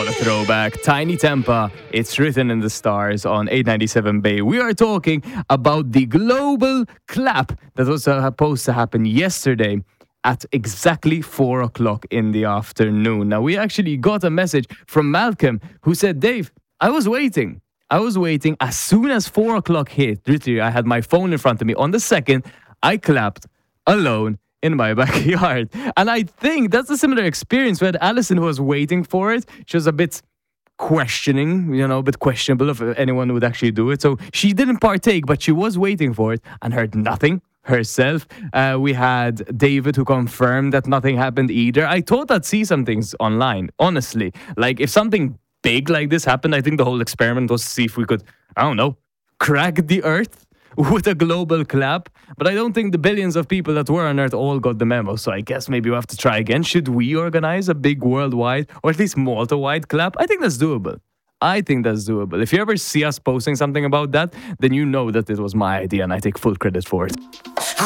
What a throwback. Tiny Tempa. It's written in the stars on 897 Bay. We are talking about the global clap that was supposed to happen yesterday at exactly 4 o'clock in the afternoon. Now, we actually got a message from Malcolm who said, Dave, I was waiting. As soon as 4 o'clock hit, literally, I had my phone in front of me. On the second, I clapped alone in my backyard. And I think that's a similar experience where Alison was waiting for it. She was a bit questioning, a bit questionable if anyone would actually do it. So she didn't partake, but she was waiting for it and heard nothing herself. We had David who confirmed that nothing happened either. I thought I'd see some things online, honestly. Like if something big like this happened, I think the whole experiment was to see if we could, crack the earth with a global clap. But I don't think the billions of people that were on Earth all got the memo. So I guess maybe we'll have to try again. Should we organize a big worldwide or at least Malta-wide clap? I think that's doable. If you ever see us posting something about that, then you know that it was my idea and I take full credit for it.